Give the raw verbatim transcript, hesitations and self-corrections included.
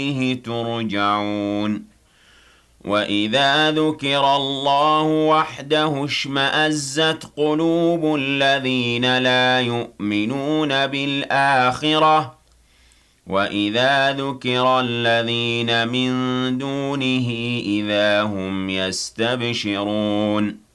إليه ترجعون وإذا ذكر الله وحده اشمأزت قلوب الذين لا يؤمنون بالآخرة وإذا ذكر الذين من دونه إذا هم يستبشرون